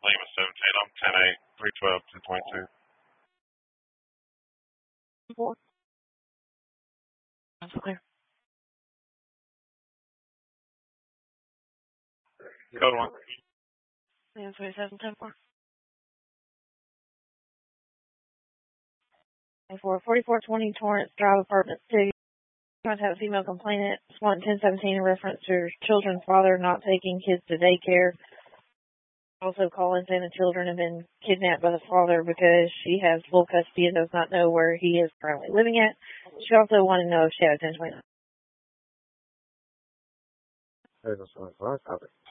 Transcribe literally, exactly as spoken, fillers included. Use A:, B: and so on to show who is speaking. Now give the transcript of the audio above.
A: Lima seventeen. I'm ten eight, three twelve, two twenty-two.
B: Four. That's clear.
A: Code one.
B: Lima twenty-seven, ten four. For forty-four twenty Torrance Drive, Apartment two. Must have a female complainant, Swan ten seventeen, in reference to her children's father not taking kids to daycare. Also calling saying the children have been kidnapped by the father because she has full custody and does not know where he is currently living at. She also wanted to know if she had a ten twenty-nine.
C: Hey, that's fine. Copy.